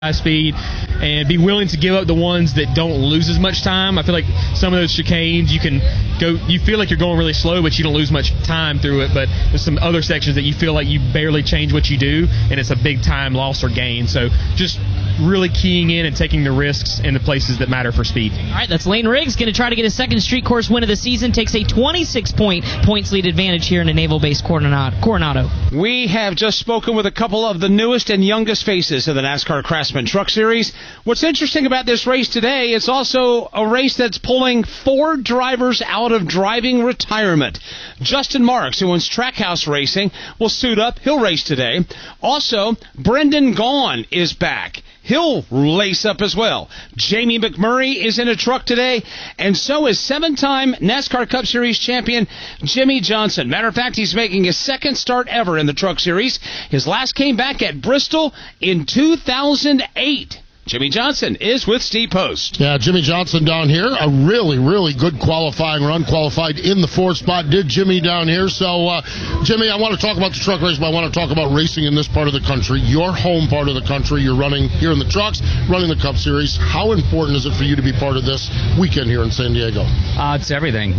high speed and be willing to give up the ones that don't lose as much time. I feel like some of those chicanes you feel like you're going really slow, but you don't lose much time through it. But there's some other sections that you feel like you barely change what you do, and it's a big time loss or gain. So just really keying in and taking the risks in the places that matter for speed. All right, that's Lane Riggs going to try to get a second street course win of the season. Takes a 26-point points lead advantage here in a Naval Base Coronado. We have just spoken with a couple of the newest and youngest faces of the NASCAR Craftsman Truck Series. What's interesting about this race today, it's also a race that's pulling 4 drivers out of driving retirement. Justin Marks, who owns Trackhouse Racing, will suit up. He'll race today. Also, Brendan Gaughan is back. He'll lace up as well. Jamie McMurray is in a truck today, and so is 7-time NASCAR Cup Series champion Jimmie Johnson. Matter of fact, he's making his second start ever in the Truck Series. His last came back at Bristol in 2008. Jimmie Johnson is with Steve Post. Yeah, Jimmie Johnson down here. A really, really good qualifying run. Qualified in the 4th spot. Did Jimmie down here. So, Jimmie, I want to talk about the truck race, but I want to talk about racing in this part of the country. Your home part of the country. You're running here in the trucks, running the Cup Series. How important is it for you to be part of this weekend here in San Diego? It's everything.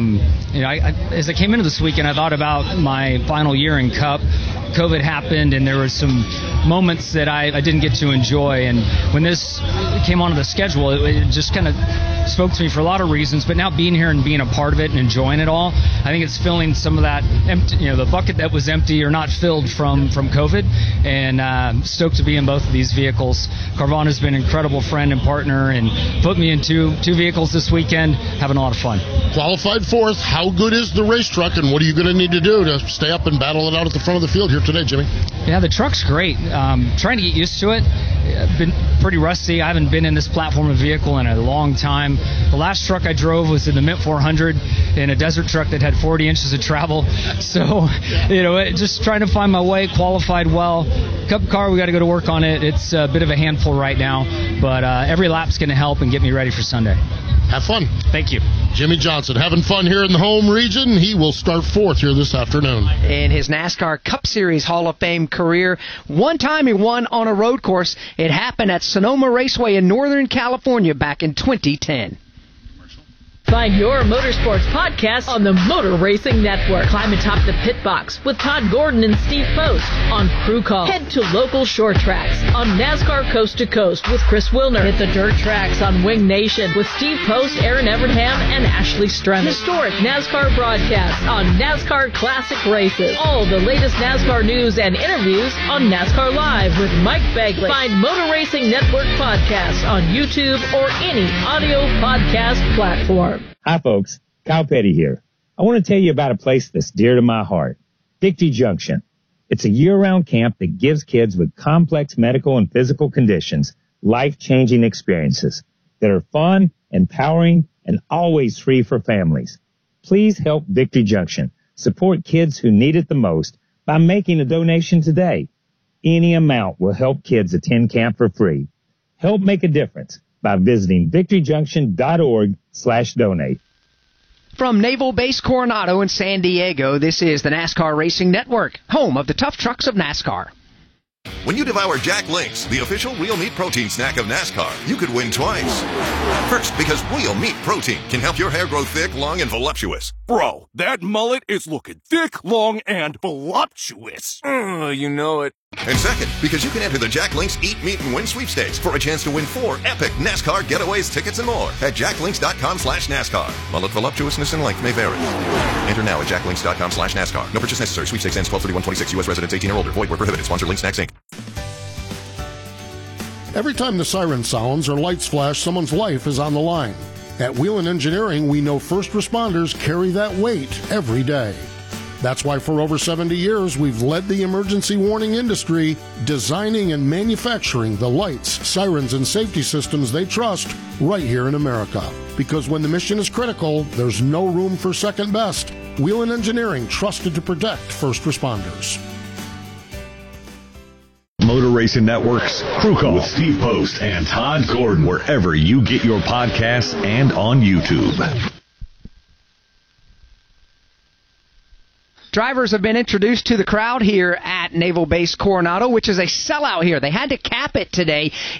As I came into this weekend, I thought about my final year in Cup. COVID happened, and there were some moments that I didn't get to enjoy. And when this came onto the schedule, it just kind of spoke to me for a lot of reasons. But now being here and being a part of it and enjoying it all, I think it's filling some of that empty, the bucket that was empty or not filled from COVID. And stoked to be in both of these vehicles. Carvana's been an incredible friend and partner, and put me in two vehicles this weekend, having a lot of fun. Qualified 4th. How good is the race truck, and what are you going to need to do to stay up and battle it out at the front of the field here today, Jimmie? Yeah, the truck's great. Trying to get used to it. I've been pretty rusty. I haven't been in this platform of vehicle in a long time. The last truck I drove was in the Mint 400 in a desert truck that had 40 inches of travel. So, just trying to find my way, qualified well. Cup car, we got to go to work on it. It's a bit of a handful right now, but every lap's going to help and get me ready for Sunday. Have fun. Thank you. Jimmie Johnson having fun here in the home region. He will start 4th here this afternoon. In his NASCAR Cup Series Hall of Fame career, one time he won on a road course. It happened at Sonoma Raceway in Northern California back in 2010. Find your motorsports podcast on the Motor Racing Network. Climb atop the pit box with Todd Gordon and Steve Post on Crew Call. Head to local short tracks on NASCAR Coast to Coast with Chris Wilner. Hit the dirt tracks on Wing Nation with Steve Post, Aaron Evernham, and Ashley Strem. Historic NASCAR broadcasts on NASCAR Classic Races. All the latest NASCAR news and interviews on NASCAR Live with Mike Begley. Find Motor Racing Network podcasts on YouTube or any audio podcast platform. Hi, folks. Kyle Petty here. I want to tell you about a place that's dear to my heart, Victory Junction. It's a year-round camp that gives kids with complex medical and physical conditions life-changing experiences that are fun, empowering, and always free for families. Please help Victory Junction support kids who need it the most by making a donation today. Any amount will help kids attend camp for free. Help make a difference by visiting victoryjunction.org/donate. From Naval Base Coronado in San Diego, this is the NASCAR Racing Network, home of the tough trucks of NASCAR. When you devour Jack Links, the official real meat protein snack of NASCAR, you could win twice. First, because real meat protein can help your hair grow thick, long, and voluptuous. Bro, that mullet is looking thick, long, and voluptuous. You know it. And second, because you can enter the Jack Links Eat, Meet, and Win sweepstakes for a chance to win 4 epic NASCAR getaways, tickets, and more at jacklinks.com/NASCAR. Mullet voluptuousness and length may vary. Enter now at jacklinks.com/NASCAR. No purchase necessary. Sweepstakes ends 12/31/26. U.S. residents 18 or older. Void where prohibited. Sponsor Link Snacks, Inc. Every time the siren sounds or lights flash, someone's life is on the line. At Whelen Engineering, we know first responders carry that weight every day. That's why for over 70 years, we've led the emergency warning industry, designing and manufacturing the lights, sirens, and safety systems they trust right here in America. Because when the mission is critical, there's no room for second best. Whelen Engineering, trusted to protect first responders. Motor Racing Network's Crew Call with Steve Post and Todd Gordon, wherever you get your podcasts and on YouTube. Drivers have been introduced to the crowd here at Naval Base Coronado, which is a sellout here. They had to cap it today.